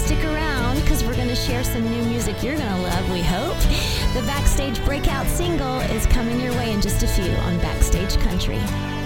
stick around because we're going to share some new music you're going to love, we hope. The Backstage breakout single is coming your way in just a few on Backstage Country.